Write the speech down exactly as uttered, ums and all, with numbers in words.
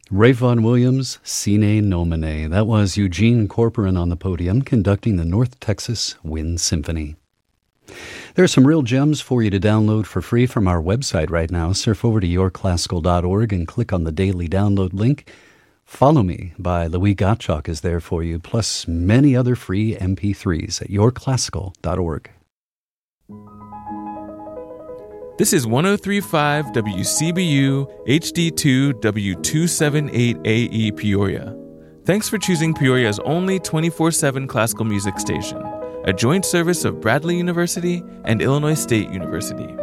Ray Vaughan Williams, Sine Nomine. That was Eugene Corporan on the podium conducting the North Texas Wind Symphony. There are some real gems for you to download for free from our website right now. Surf over to your classical dot org and click on the daily download link. Follow Me by Louis Gottschalk is there for you, plus many other free M P threes at your classical dot org. This is one oh three point five W C B U H D two W two seventy-eight A E Peoria. Thanks for choosing Peoria's only twenty-four seven classical music station, a joint service of Bradley University and Illinois State University.